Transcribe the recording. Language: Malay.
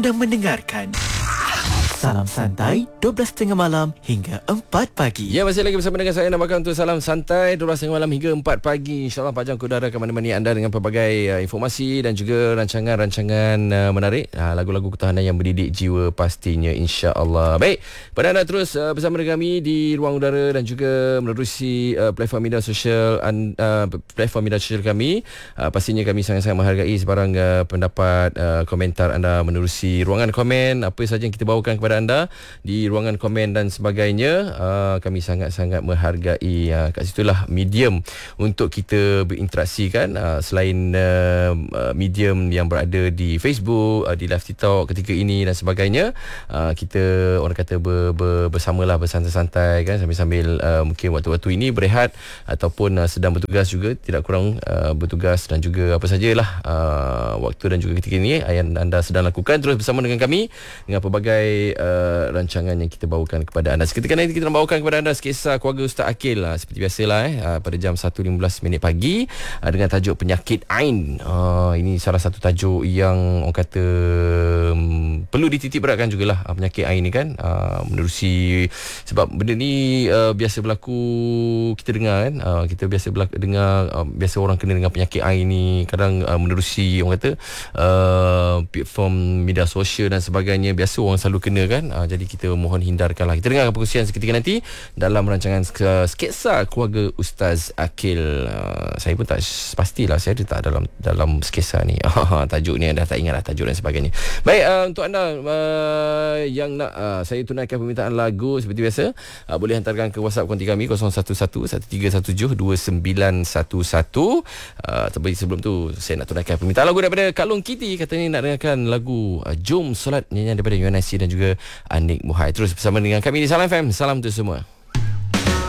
Anda mendengarkan Salam Santai 12.30 malam hingga 4 pagi. Ya, masih lagi bersama dengan saya Namakan untuk Salam Santai 12.30 malam hingga 4 pagi. InsyaAllah Pak Jam udara akan menemani anda dengan pelbagai informasi dan juga rancangan-rancangan menarik, lagu-lagu ketahanan yang mendidik jiwa pastinya, insyaAllah. Baik, pada anda terus bersama dengan kami di ruang udara dan juga menerusi platform media sosial kami. Pastinya kami sangat-sangat menghargai sebarang pendapat, komentar anda menerusi ruangan komen, apa sahaja yang kita bawakan kepada anda di ruangan komen dan sebagainya. Kami sangat-sangat menghargai. Kat situlah medium untuk kita berinteraksi kan, selain medium yang berada di Facebook, di live TikTok ketika ini dan sebagainya. Kita orang kata bersamalah, bersantai-santai kan, sambil-sambil mungkin waktu-waktu ini berehat ataupun sedang bertugas juga, tidak kurang bertugas dan juga apa sajalah waktu dan juga ketika ini yang anda sedang lakukan. Terus bersama dengan kami dengan pelbagai rancangan yang kita bawakan kepada anda. Seketika nanti kita nak bawakan kepada anda Skisah Keluarga Ustaz Akil, seperti biasalah pada jam 1.15 pagi dengan tajuk penyakit Ain. Ini salah satu tajuk yang orang kata perlu dititik beratkan jugalah, penyakit Ain ni kan, menerusi sebab benda ni biasa berlaku, kita dengar kan, kita biasa dengar biasa orang kena dengan penyakit Ain ni kadang menerusi orang kata platform media sosial dan sebagainya. Biasa orang selalu kena kan, jadi kita mohon hindarkanlah. Kita dengar perkongsian seketika nanti dalam rancangan Sketsa Keluarga Ustaz Akil. Saya pun tak pastilah saya ada tak dalam sketsa ni. Tajuk ni anda tak ingat lah tajuk dan sebagainya. Baik, untuk anda yang nak saya tunaikan permintaan lagu seperti biasa, boleh hantarkan ke WhatsApp konti kami 011113172911. Tapi sebelum tu saya nak tunaikan permintaan lagu daripada Kak Long Kitty. Katanya nak dengarkan lagu Jom Solat, nyanyian daripada Yuan Nasi dan juga Anik Muhai. Terus bersama dengan kami di Salam FM. Salam untuk semua.